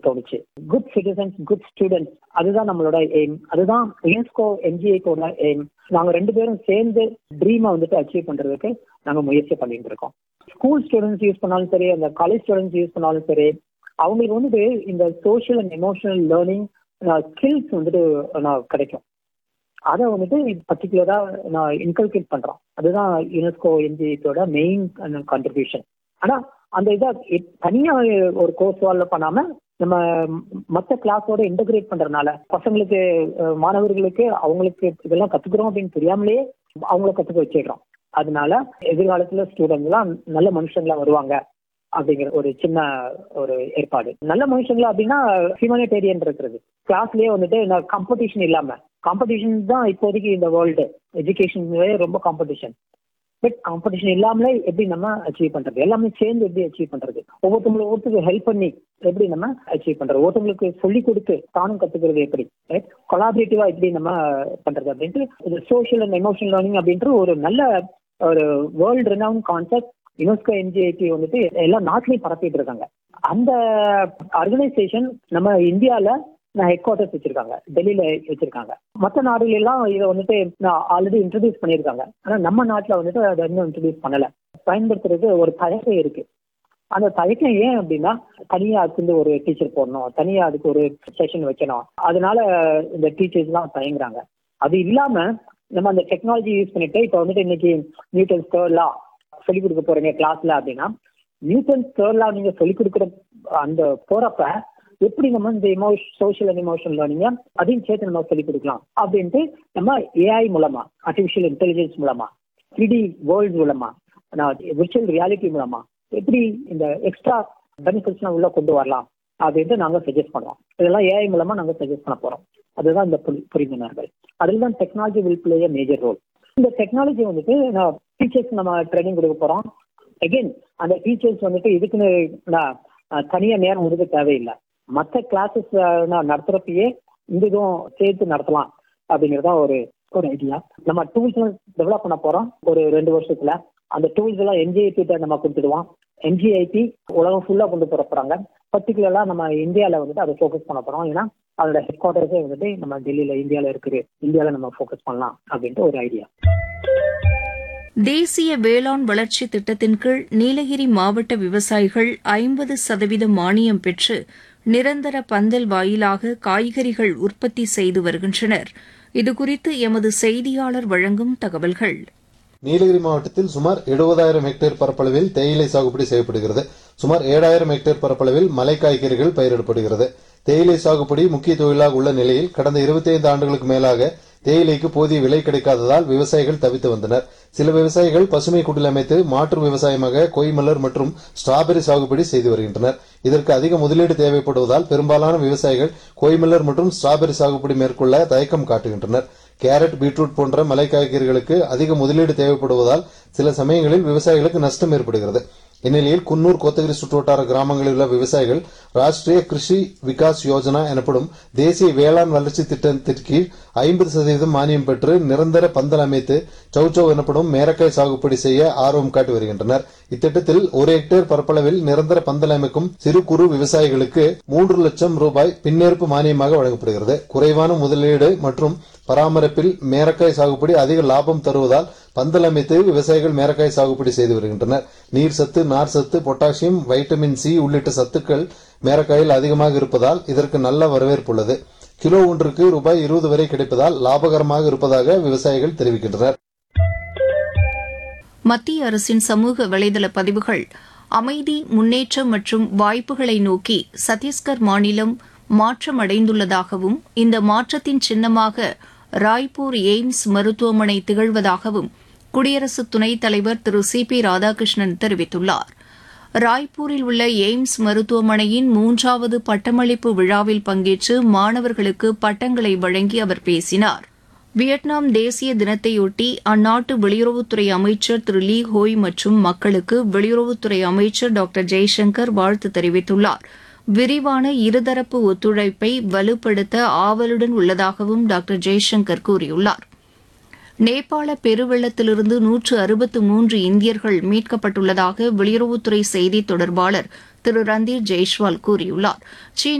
தோணுச்சு. Good citizens, good students, அதுதான் நம்மளோட எய்ம். அதுதான் யுனெஸ்கோ எம்ஜிஐக்கோட எய்ம். நாங்க 2 பேரும் சேர்ந்து ட்ரீமை வந்துட்டு அச்சீவ் பண்றதுக்கு நாங்க முயற்சி பண்ணிட்டு இருக்கோம். ஸ்கூல் ஸ்டூடெண்ட்ஸ் யூஸ் பண்ணாலும் சரி, அந்த காலேஜ் ஸ்டூடெண்ட்ஸ் யூஸ் பண்ணாலும் சரி, அவங்களுக்கு வந்துட்டு இந்த social and emotional learning skills வந்துட்டு கிடைக்கும். அதை வந்துட்டு பர்டிகுலரா நான் இன்கல்கேட் பண்றோம். அதுதான் யுனெஸ்கோ என்ஜிஓட மெயின் கான்ட்ரிபியூஷன். ஆனா அந்த இதை தனியா ஒரு கோர்ஸ் வால்ல பண்ணாம நம்ம மற்ற கிளாஸோட இன்டகிரேட் பண்றதுனால பசங்களுக்கு, மாணவர்களுக்கு அவங்களுக்கு இதெல்லாம் கத்துக்கிறோம் அப்படின்னு தெரியாமலேயே அவங்கள கத்துக்க வச்சிடுறோம். அதனால எதிர்காலத்துல ஸ்டூடெண்ட்ஸ் எல்லாம் நல்ல மனுஷங்களா வருவாங்க அப்படிங்கிற ஒரு சின்ன ஒரு ஏற்பாடு. நல்ல மனுஷங்களா அப்படின்னா ஹியூமனிடேரியன் இருக்கிறது. கிளாஸ்லயே வந்துட்டு காம்படிஷன் இல்லாம, காம்படிஷன் தான் இப்போதைக்கு இந்த வேர்ல்டு எஜுகேஷன்லயே ரொம்ப காம்படிஷன். பட் காம்படிஷன் இல்லாமலே எப்படி நம்ம அச்சீவ் பண்றது, எல்லாமே சேர்ந்து எப்படி அச்சீவ் பண்றது, ஒவ்வொருத்தருக்கு ஹெல்ப் பண்ணி எப்படி நம்ம அச்சீவ் பண்றது, ஒருத்தவங்களுக்கு சொல்லி கொடுத்து தானும் கத்துக்கிறது எப்படி, கொலாபரேட்டிவா எப்படி நம்ம பண்றது அப்படின்ட்டு இந்த சோஷியல் அண்ட் எமோஷனல் லேர்னிங் அப்படின்ற ஒரு நல்ல ஒரு வேர்ல்டு ரெனவுண்ட் கான்செப்ட் யுனெஸ்கோ என்ஜிஐடி வந்துட்டு எல்லா நாட்டிலையும் பரப்பிட்டு இருக்காங்க. அந்த ஆர்கனைசேஷன் நம்ம இந்தியால ஹெட் குவார்டர்ஸ் வச்சிருக்காங்க, டெல்லியில வச்சிருக்காங்க. மற்ற நாடுகள் எல்லாம் இதை வந்துட்டு ஆல்ரெடி இன்ட்ரடியூஸ் பண்ணியிருக்காங்க. ஆனா நம்ம நாட்டுல வந்துட்டு அதை இன்னும் இன்ட்ரடியூஸ் பண்ணல. பயன்படுத்துறது ஒரு தயக்கம் இருக்கு. அந்த தயக்கம் ஏன் அப்படின்னா, தனியா அதுக்கு ஒரு டீச்சர் போடணும், தனியா அதுக்கு ஒரு செஷன் வைக்கணும், அதனால இந்த டீச்சர்ஸ் எல்லாம் தயங்குறாங்க. அது இல்லாம நம்ம அந்த டெக்னாலஜி யூஸ் பண்ணிட்டு இப்ப வந்துட்டு இன்னைக்கு நியூட்டன்ஸ் தேர்ட் லா சொல்லிக் கொடுக்க போறீங்க கிளாஸ்ல அப்படின்னா, நியூட்டன்ஸ் தேர்ட் லா நீங்க சொல்லிக் கொடுக்குற அந்த போறப்ப எப்படி நம்ம இந்த சோஷியல் அண்ட் எமோஷனல் லேர்னிங்க அதையும் சேர்த்து நம்ம சொல்லிக் கொடுக்கலாம் அப்படின்ட்டு நம்ம ஏஐ மூலமா, ஆர்டிபிஷியல் இன்டெலிஜென்ஸ் மூலமா, 3D வேர்ல்ட் மூலமா, விர்ச்சுவல் ரியாலிட்டி மூலமா எப்படி இந்த எக்ஸ்ட்ரா பெனிஃபிட்ஸ்லாம் உள்ள கொண்டு வரலாம் அப்படின்ட்டு நாங்க சஜஸ்ட் பண்ணுவோம். இதெல்லாம் ஏஐ மூலமா நாங்க சஜஸ்ட் பண்ண போறோம். அதுதான் இந்த புரிந்துணர்வுகள். அதில் தான் technology will play a major role. இந்த டெக்னாலஜி வந்துட்டு டீச்சர்ஸ் நம்ம ட்ரைனிங் கொடுக்க போறோம். அகெயின் அந்த டீச்சர்ஸ் வந்துட்டு இதுக்குன்னு தனியா நேரம் ஒதுக்க தேவையில்லை. மற்ற கிளாஸஸ் நடத்துறப்பயே இந்த இதுவும் சேர்த்து நடத்தலாம் அப்படிங்கறதா ஒரு ஐடியா. நம்ம டூல்ஸ் டெவலப் பண்ண போறோம் ஒரு 2 வருஷத்துல. அந்த டூல்ஸ் எல்லாம் என்ஜிஐடி நம்ம கொடுத்துடுவோம். என்ஜிஐடி உலகம் ஃபுல்லா கொண்டு போற போறாங்க. பர்டிகுலரா நம்ம இந்தியாவில வந்துட்டு அதை ஃபோக்கஸ் பண்ண போறோம். ஏன்னா அதோட ஹெட் குவார்டர்ஸே வந்துட்டு நம்ம டெல்லியில, இந்தியாவில இருக்குது. இந்தியாவில நம்ம ஃபோக்கஸ் பண்ணலாம் அப்படின்ட்டு ஒரு ஐடியா. தேசிய வேளாண் வளர்ச்சி திட்டத்தின் கீழ் நீலகிரி மாவட்ட விவசாயிகள் 50% மானியம் பெற்று நிரந்தர பந்தல் வாயிலாக காய்கறிகள் உற்பத்தி செய்து வருகின்றனர். இதுகுறித்து எமது செய்தியாளர் வழங்கும் தகவல்கள். நீலகிரி மாவட்டத்தில் சுமார் 70,000 ஹெக்டேர் பரப்பளவில் தேயிலை சாகுபடி செய்யப்படுகிறது. சுமார் 7,000 ஹெக்டேர் பரப்பளவில் மலை காய்கறிகள் பயிரிடப்படுகிறது. தேயிலை சாகுபடி முக்கிய தொழிலாக உள்ள நிலையில் கடந்த 25 ஆண்டுகளுக்கு மேலாக தேயிலைக்கு போதிய விலை கிடைக்காததால் விவசாயிகள் தவித்து வந்தனர். சில விவசாயிகள் பசுமை குடில் அமைத்து மாற்று விவசாயமாக கொய்மலர் மற்றும் ஸ்ட்ராபெரி சாகுபடி செய்து வருகின்றனர். இதற்கு அதிக முதலீடு தேவைப்படுவதால் பெரும்பாலான விவசாயிகள் கொய்மலர் மற்றும் ஸ்ட்ராபெரி சாகுபடி மேற்கொள்ள தயக்கம் காட்டுகின்றனர். கேரட், பீட்ரூட் போன்ற மலை காய்கறிகளுக்கு அதிக முதலீடு தேவைப்படுவதால் சில சமயங்களில் விவசாயிகளுக்கு நஷ்டம் ஏற்படுகிறது. இந்நிலையில் குன்னூர், கோத்தகிரி சுற்றுவட்டார கிராமங்களில் உள்ள விவசாயிகள் ராஷ்டிரிய கிருஷி விகாஸ் யோஜனா எனப்படும் தேசிய வேளாண் வளர்ச்சி திட்டத்தின் கீழ் 50% மானியம் பெற்று நிரந்தர பந்தல் அமைத்து சௌச்சௌ எனப்படும் மேரக்காய் சாகுபடி செய்ய ஆர்வம் காட்டி வருகின்றனர். இத்திட்டத்தில் 1 ஹெக்டேர் பரப்பளவில் நிரந்தர பந்தல் அமைக்கும் சிறு குறு விவசாயிகளுக்கு 3 லட்சம் ரூபாய் பின்னேற்பு மானியமாக வழங்கப்படுகிறது. குறைவான முதலீடு மற்றும் பராமரிப்பில் மேரக்காய் சாகுபடி அதிக லாபம் தருவதால் பந்தல் அமைத்து விவசாயிகள் மேரக்காய் சாகுபடி செய்து வருகின்றனர். நீர் சத்து, நார் சத்து, பொட்டாசியம், வைட்டமின் சி உள்ளிட்ட சத்துக்கள் மேரக்காயில் அதிகமாக இருப்பதால் இதற்கு நல்ல வரவேற்பு உள்ளது. கிலோ ஒன்றுக்கு ரூபாய் 20 வரை கிடைப்பதால் லாபகரமாக இருப்பதாக விவசாயிகள் தெரிவிக்கின்றனர். மத்திய அரசின் சமூக வலைதள பதிவுகள் அமைதி, முன்னேற்றம் மற்றும் வாய்ப்புகளை நோக்கி சத்தீஸ்கர் மாநிலம் மாற்றமடைந்துள்ளதாகவும் இந்த மாற்றத்தின் சின்னமாக ராய்ப்பூர் எய்ம்ஸ் மருத்துவமனை திகழ்வதாகவும் குடியரசு துணைத் தலைவர் திரு சி.பி. ராதாகிருஷ்ணன் தெரிவித்துள்ளார். ராய்ப்பூரில் உள்ள எய்ம்ஸ் மருத்துவமனையின் 3வது பட்டமளிப்பு விழாவில் பங்கேற்று மாணவர்களுக்கு பட்டங்களை வழங்கி அவர் பேசினார். வியட்நாம் தேசிய தினத்தையொட்டி அந்நாட்டு வெளியுறவுத்துறை அமைச்சர் திரு லீ ஹோய் மற்றும் மக்களுக்கு வெளியுறவுத்துறை அமைச்சர் டாக்டர் ஜெய்சங்கர் வாழ்த்து தெரிவித்துள்ளார். விரிவான இருதரப்பு ஒத்துழைப்பை வலுப்படுத்த ஆவலுடன் உள்ளதாகவும் டாக்டர் ஜெய்சங்கர் கூறியுள்ளார். நேபாள பெருவெள்ளத்திலிருந்து 163 இந்தியர்கள் மீட்கப்பட்டுள்ளதாக வெளியுறவுத்துறை செய்தித் தொடர்பாளர் திரு ரந்தீர் ஜெய்ஸ்வால் கூறியுள்ளார்.